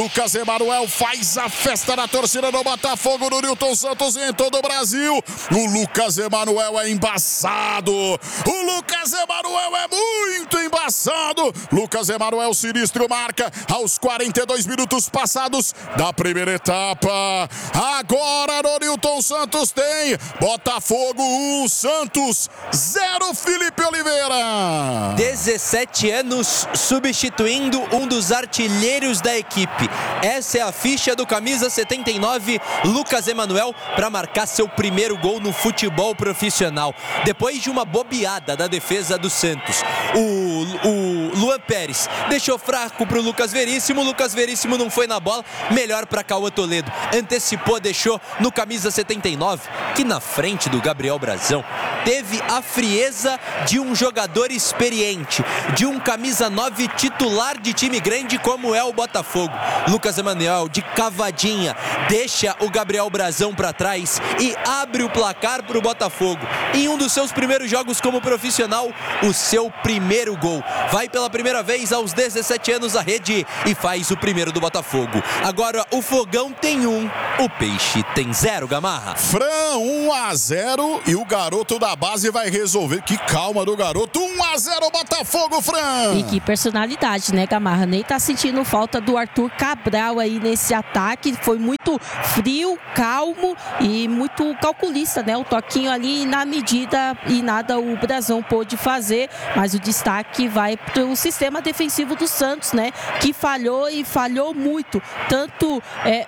Lucas Emanuel faz a festa na torcida do Botafogo no Newton Santos e em todo o Brasil. O Lucas Emanuel é embaçado. O Lucas Emanuel é muito embaçado. Lucas Emanuel sinistro marca aos 42 minutos passados da primeira etapa. Agora no Newton Santos tem Botafogo 1, Santos 0, Felipe Oliveira. 17 anos substituindo um dos artilheiros da equipe. Essa é a ficha do camisa 79, Lucas Emanuel, para marcar seu primeiro gol no futebol profissional. Depois de uma bobeada da defesa do Santos, o Luan Pérez deixou fraco para o Lucas Veríssimo. Lucas Veríssimo não foi na bola, melhor para Cauã Toledo. Antecipou, deixou no camisa 79, que na frente do Gabriel Brazão teve a frieza de um jogador experiente, de um camisa 9 titular de time grande como é o Botafogo. Lucas Emanuel, de cavadinha, deixa o Gabriel Brazão para trás e abre o placar para o Botafogo. Em um dos seus primeiros jogos como profissional, o seu primeiro gol. Vai pela primeira vez aos 17 anos à rede e faz o primeiro do Botafogo. Agora o Fogão tem 1, o Peixe tem 0, Gamarra. Fran, 1-0 e o garoto da base vai resolver. Que calma do garoto. 1-0 Botafogo, Fran. E que personalidade, né, Gamarra? Nem tá sentindo falta do Arthur Cabral aí nesse ataque. Foi muito frio, calmo e muito calculista, né? O toquinho ali na medida e nada o Brazão pôde fazer. Mas o destaque vai para o sistema defensivo do Santos, né? Que falhou e falhou muito. Tanto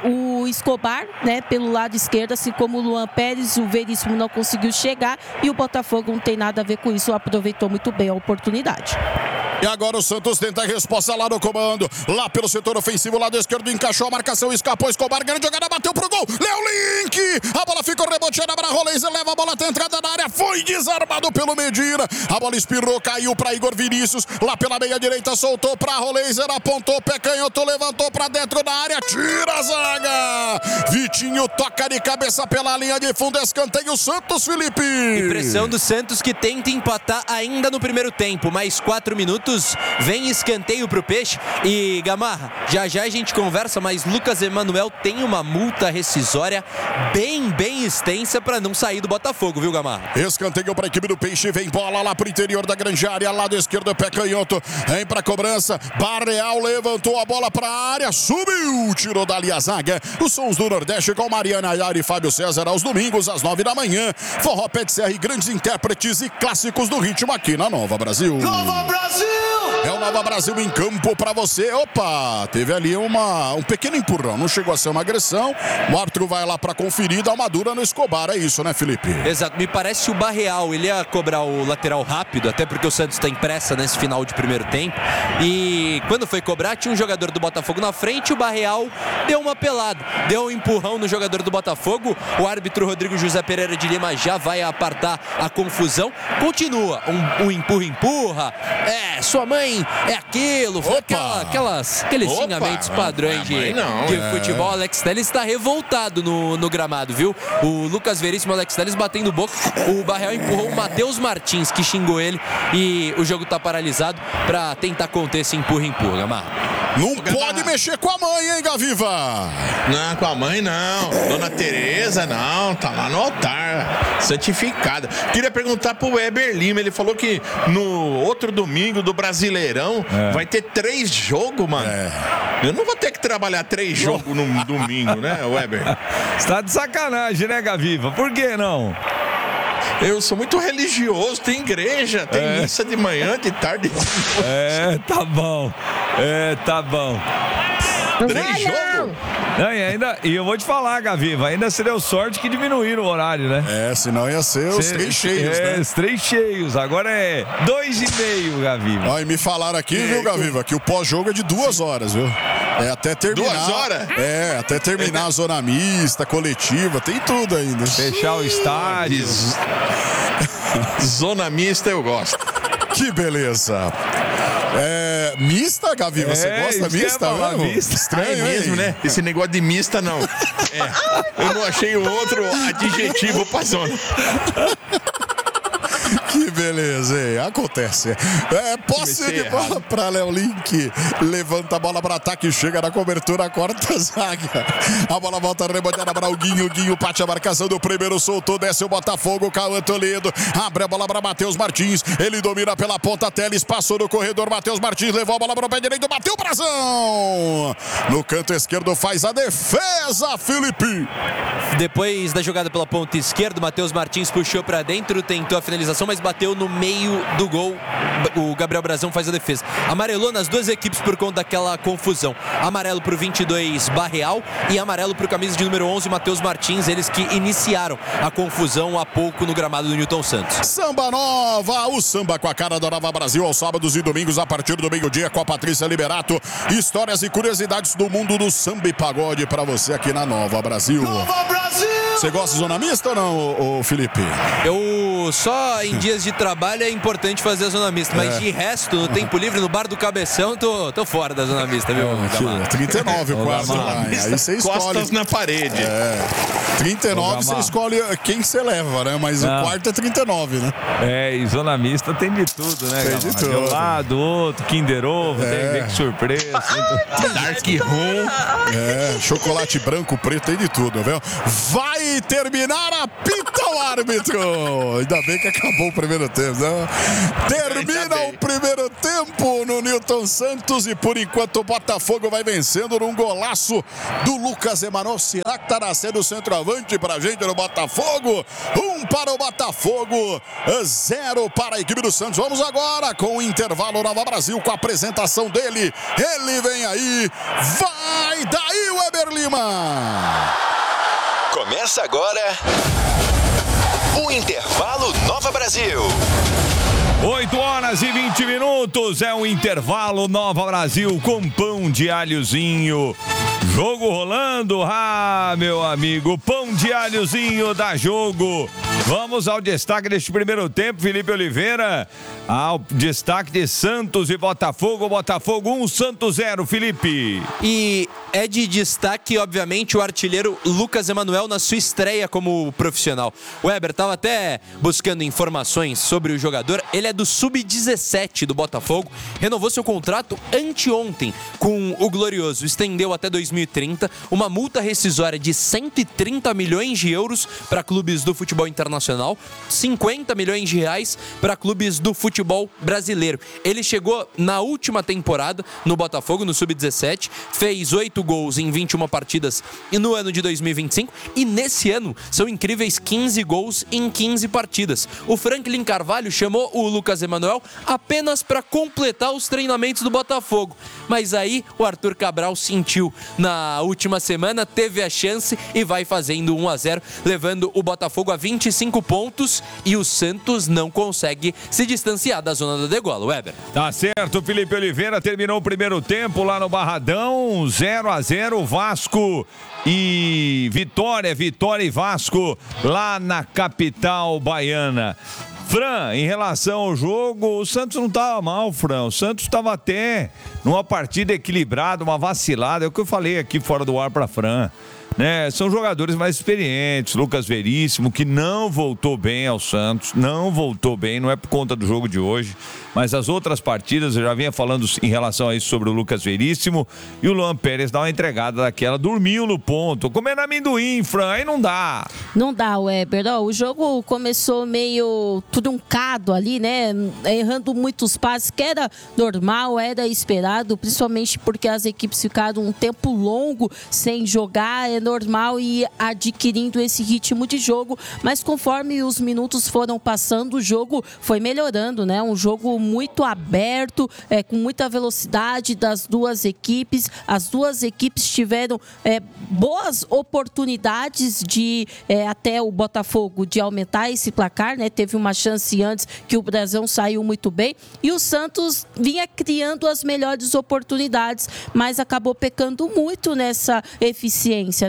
o Escobar, né, pelo lado esquerdo, assim como o Luan Pérez, o Veríssimo não conseguiu chegar e o Botafogo não tem nada a ver com isso, aproveitou muito bem a oportunidade. E agora o Santos tenta a resposta lá no comando. Lá pelo setor ofensivo, lado esquerdo, encaixou a marcação, escapou, Escobar, grande jogada, bateu pro gol. Léo Link! A bola ficou reboteada para Roleza, leva a bola até a entrada da área, foi desarmado pelo Medina. A bola espirrou, caiu para Igor Vinícius. Lá pela meia direita, soltou para Roleza, apontou, pé canhoto, levantou para dentro da área, tira a zaga. Vitinho toca de cabeça pela linha de fundo, escanteio o Santos, Felipe. Impressão do Santos que tenta empatar ainda no primeiro tempo, mais 4 minutos. Vem escanteio pro Peixe e Gamarra, já a gente conversa, mas Lucas Emanuel tem uma multa rescisória bem extensa para não sair do Botafogo, viu, Gamarra? Escanteio para a equipe do Peixe, vem bola lá pro interior da grande área, lado esquerdo, pé canhoto, vem pra cobrança, Barreal levantou a bola pra área, subiu, tirou dali a zaga. Os sons do Nordeste com Mariana Ayara e Fábio César aos domingos às 9 da manhã. Forró, Pet Serra e grandes intérpretes e clássicos do ritmo aqui na Nova Brasil. Nova Brasil! É o Nova Brasil em campo pra você. Opa, teve ali um pequeno empurrão, não chegou a ser uma agressão. O árbitro vai lá pra conferir, dá uma dura no Escobar, é isso, né, Felipe? Exato, me parece o Barreal, ele ia cobrar o lateral rápido, até porque o Santos tem pressa nesse final de primeiro tempo. E quando foi cobrar, tinha um jogador do Botafogo na frente, o Barreal deu uma pelada, deu um empurrão no jogador do Botafogo. O árbitro Rodrigo José Pereira de Lima já vai apartar a confusão. Continua um empurra, sua mãe é aquilo, aqueles xingamentos padrões de futebol. Alex Telles está revoltado no gramado, viu? O Lucas Veríssimo, Alex Telles batendo boca. O Barreal empurrou o Matheus Martins, que xingou ele, e o jogo está paralisado para tentar conter esse empurra, Gamarra. Não pode mexer com a mãe, hein, Gaviva? Não, com a mãe não. Dona Tereza não, tá lá no altar, santificada. Queria perguntar pro Weber Lima, ele falou que no outro domingo do Brasileirão vai ter 3 jogos, mano. Eu não vou ter que trabalhar 3 jogos no domingo, né, Weber? Você tá de sacanagem, né, Gaviva? Por que não? Eu sou muito religioso, tem igreja, tem missa de manhã, de tarde. Tá bom. Tá bom. 3 jogos? E eu vou te falar, Gaviva, ainda se deu sorte que diminuíram o horário, né? Senão ia ser os 3 cheios, né? Os 3 cheios, agora é 2,5, Gaviva. Ó, e me falaram aqui, viu, Gaviva, que o pós-jogo é de 2 horas, viu? Até terminar. 2 horas? Até terminar a zona mista, coletiva, tem tudo ainda. Fechar o estádio. Zona mista eu gosto. Que beleza. Mista, Gaviva? Você gosta mista? Mista. Estranho mesmo, né? Esse negócio de mista, não. Eu não achei o outro adjetivo pra zona. Que Que beleza, hein? Acontece. Posse de bola para Léo Link. Levanta a bola para ataque, chega na cobertura, corta a zaga. A bola volta reboteada para o Guinho. Guinho parte a marcação do primeiro, soltou, desce o Botafogo. Cauã Toledo abre a bola para Matheus Martins. Ele domina pela ponta, Teles passou no corredor. Matheus Martins levou a bola para o pé direito, bateu o brasão. No canto esquerdo faz a defesa, Felipe. Depois da jogada pela ponta esquerda, Matheus Martins puxou para dentro, tentou a finalização, mas bateu no meio do gol. O Gabriel Brazão faz a defesa. Amarelou nas duas equipes por conta daquela confusão. Amarelo pro 22, Barreal, e amarelo pro camisa de número 11, Matheus Martins. Eles que iniciaram a confusão há pouco no gramado do Newton Santos. Samba Nova, o samba com a cara da Nova Brasil, aos sábados e domingos a partir do meio-dia com a Patrícia Liberato. Histórias e curiosidades do mundo do samba e pagode para você aqui na Nova Brasil. Nova Brasil! Você gosta de zona mista ou não, Felipe? Eu só em dias de trabalho é importante fazer a zona mista, mas de resto, no tempo livre, no bar do Cabeção, tô fora da zona mista, viu? 39 o quarto lá. Aí você escolhe. Costas na parede. 39 você escolhe quem você leva, né? Mas o quarto é 39, né? E zona mista tem de tudo, né? Tem de tudo. De um lado, outro, Kinder Ovo, tem que surpresa. Dark Room. Chocolate branco, preto, tem de tudo, viu? Vai terminar, apita o árbitro. Ainda bem que acabou o primeiro tempo, né? Termina o primeiro tempo no Newton Santos e por enquanto o Botafogo vai vencendo num golaço do Lucas Emanuel. Será que tá nascendo o centroavante pra gente no Botafogo? 1 para o Botafogo, 0 para a equipe do Santos. Vamos agora com o intervalo Nova Brasil, com a apresentação dele. Ele vem aí, vai daí o Weber Lima. Começa agora o Intervalo Nova Brasil. 8 horas e 20 minutos, é o Intervalo Nova Brasil com pão de alhozinho. Jogo rolando, meu amigo, pão de alhozinho dá jogo. Vamos ao destaque deste primeiro tempo, Felipe Oliveira. Ao destaque de Santos e Botafogo. Botafogo 1, Santos 0, Felipe. E é de destaque, obviamente, o artilheiro Lucas Emanuel na sua estreia como profissional. O Weber estava até buscando informações sobre o jogador. Ele é do Sub-17 do Botafogo. Renovou seu contrato anteontem com o Glorioso. Estendeu até 2030. Uma multa rescisória de 130 milhões de euros para clubes do futebol internacional. 50 milhões de reais para clubes do futebol brasileiro. Ele chegou na última temporada no Botafogo, no Sub-17. Fez 8 gols em 21 partidas no ano de 2025. E nesse ano são incríveis 15 gols em 15 partidas. O Franklin Carvalho chamou o Lucas Emanuel apenas para completar os treinamentos do Botafogo. Mas aí o Arthur Cabral sentiu na última semana, teve a chance e vai fazendo 1-0, levando o Botafogo a 25 pontos e o Santos não consegue se distanciar da zona da degola. Weber. Tá certo, Felipe Oliveira terminou o primeiro tempo lá no Barradão, 0-0, Vasco e Vitória e Vasco lá na capital baiana. Fran, em relação ao jogo, o Santos não estava mal, Fran. O Santos estava até numa partida equilibrada, uma vacilada. É o que eu falei aqui fora do ar para Fran. Né? São jogadores mais experientes. Lucas Veríssimo, que não voltou bem ao Santos, não é por conta do jogo de hoje, mas as outras partidas, eu já vinha falando em relação a isso sobre o Lucas Veríssimo, e o Luan Pérez dá uma entregada daquela, dormiu no ponto, comendo amendoim, Fran, aí não dá. Não dá, Weber. O jogo começou meio truncado ali, né? Errando muitos passes, que era normal, era esperado, principalmente porque as equipes ficaram um tempo longo sem jogar, é normal ir adquirindo esse ritmo de jogo, mas conforme os minutos foram passando, o jogo foi melhorando, né? Um jogo muito aberto, com muita velocidade das duas equipes. As duas equipes tiveram boas oportunidades de até o Botafogo de aumentar esse placar, né? Teve uma chance antes que o Brasão saiu muito bem e o Santos vinha criando as melhores oportunidades, mas acabou pecando muito nessa eficiência, né?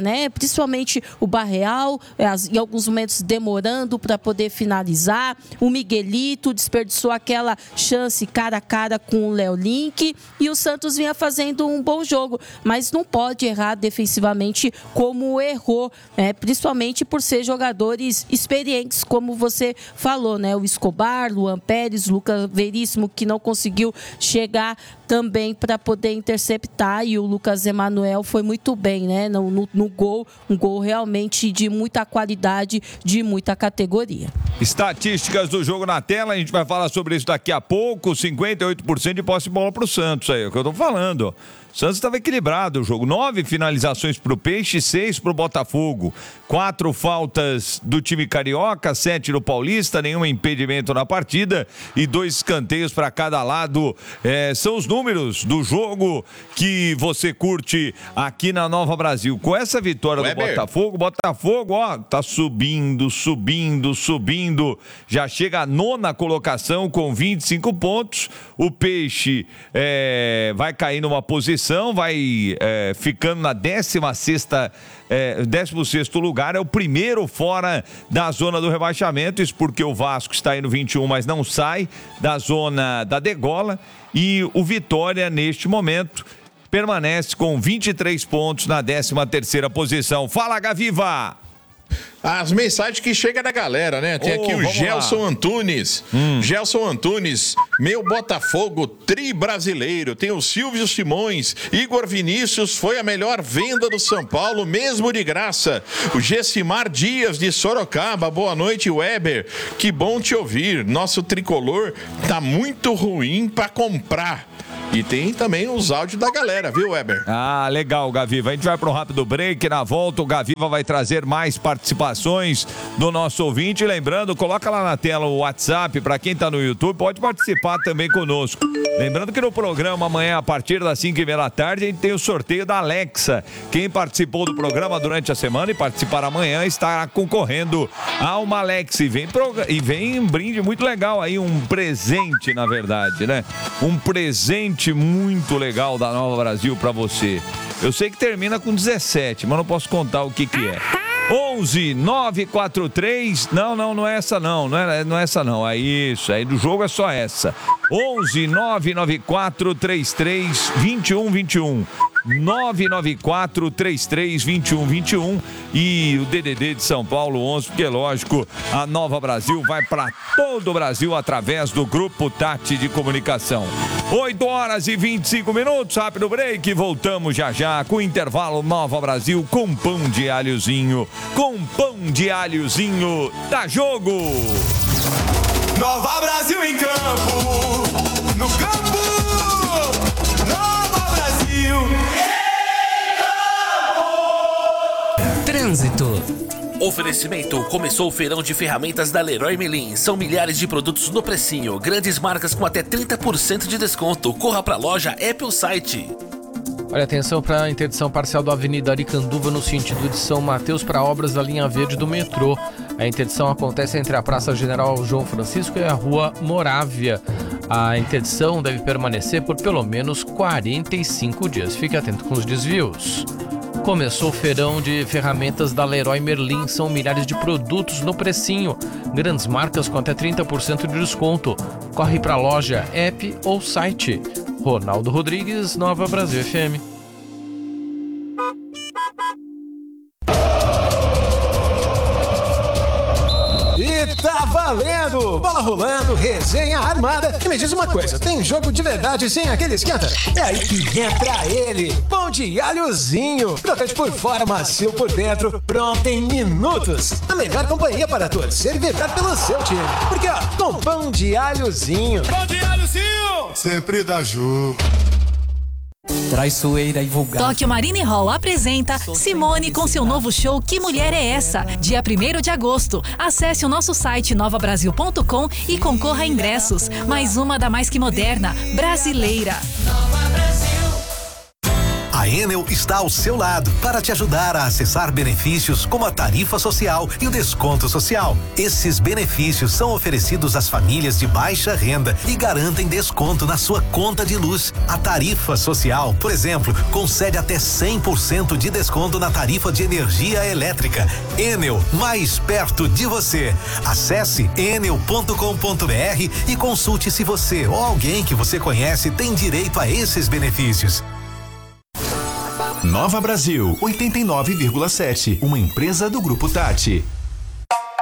né? Principalmente o Barreal, em alguns momentos demorando para poder finalizar. O Miguelito desperdiçou aquela chance cara a cara com o Léo Link, e o Santos vinha fazendo um bom jogo, mas não pode errar defensivamente como errou, né? Principalmente por ser jogadores experientes, como você falou, né? O Escobar, Luan Pérez, Lucas Veríssimo, que não conseguiu chegar também para poder interceptar, e o Lucas Emanuel foi muito bem, né? No gol, um gol realmente de muita qualidade, de muita categoria. Estatísticas do jogo na tela, a gente vai falar sobre isso daqui a pouco. 58% de posse de bola pro Santos, aí é o que eu tô falando. O Santos estava equilibrado o jogo. 9 finalizações pro Peixe, 6 pro Botafogo. 4 faltas do time carioca, 7 do Paulista, nenhum impedimento na partida e 2 escanteios para cada lado. São os números do jogo que você curte aqui na Nova Brasil. Com essa vitória do Botafogo, ó, tá subindo. Já chega à 9ª colocação com 25 pontos. O Peixe vai cair numa posição, vai ficando na 16º lugar, é o primeiro fora da zona do rebaixamento. Isso porque o Vasco está aí no 21, mas não sai da zona da degola. E o Vitória, neste momento, permanece com 23 pontos na 13ª posição. Fala, Gaviva! As mensagens que chegam da galera, né? Tem aqui o Gelson Antunes. Gelson Antunes, meu Botafogo tri-brasileiro. Tem o Silvio Simões. Igor Vinícius foi a melhor venda do São Paulo, mesmo de graça. O Gessimar Dias, de Sorocaba. Boa noite, Weber. Que bom te ouvir. Nosso tricolor tá muito ruim pra comprar. E tem também os áudios da galera, viu, Weber? Ah, legal, Gaviva. A gente vai para um rápido break. Na volta, o Gaviva vai trazer mais participações do nosso ouvinte. Lembrando, coloca lá na tela o WhatsApp. Para quem está no YouTube, pode participar também conosco. Lembrando que no programa amanhã, a partir das 5h30 da tarde, a gente tem o sorteio da Alexa. Quem participou do programa durante a semana e participar amanhã estará concorrendo a uma Alexa. E vem um brinde muito legal aí, um presente, na verdade, né? Um presente muito legal da Nova Brasil pra você. Eu sei que termina com 17, mas não posso contar o que é. 11 943. Não é essa não. Não é essa não. É isso. Aí do jogo é só essa. 11 994 33 21 21. 994 33 21 21 e o DDD de São Paulo 11, porque lógico, a Nova Brasil vai para todo o Brasil através do Grupo Tati de Comunicação. 8h25, rápido break, voltamos já com o intervalo. Nova Brasil com pão de alhozinho, dá jogo. Nova Brasil em campo, no campo, Nova Brasil. Trânsito. Oferecimento: começou o feirão de ferramentas da Leroy Merlin. São milhares de produtos no precinho, grandes marcas com até 30% de desconto. Corra pra loja, app ou site. Olha, atenção para a interdição parcial da Avenida Aricanduva no sentido de São Mateus para obras da linha verde do metrô. A interdição acontece entre a Praça General João Francisco e a Rua Morávia. A interdição deve permanecer por pelo menos 45 dias. Fique atento com os desvios. Começou o feirão de ferramentas da Leroy Merlin. São milhares de produtos no precinho. Grandes marcas com até 30% de desconto. Corre para a loja, app ou site. Ronaldo Rodrigues, Nova Brasil FM. E tá valendo! Bola rolando, resenha armada. E me diz uma coisa, tem jogo de verdade sem aquele esquenta? É aí que entra ele, pão de alhozinho. Crocante por fora, macio por dentro, pronto em minutos. A melhor companhia para torcer e vibrar pelo seu time. Porque ó, com pão de alhozinho. Pão de alhozinho! Sempre dá jogo. Traiçoeira e vulgar. Tóquio Marine Hall apresenta Simone com seu novo show Que Mulher é Essa? Dia 1º de agosto. Acesse o nosso site novabrasil.com e concorra a ingressos. Mais uma da mais que moderna, brasileira. A A Enel está ao seu lado para te ajudar a acessar benefícios como a tarifa social e o desconto social. Esses benefícios são oferecidos às famílias de baixa renda e garantem desconto na sua conta de luz. A tarifa social, por exemplo, concede até 100% de desconto na tarifa de energia elétrica. Enel, mais perto de você. Acesse enel.com.br e consulte se você ou alguém que você conhece tem direito a esses benefícios. Nova Brasil 89,7, uma empresa do Grupo Tati.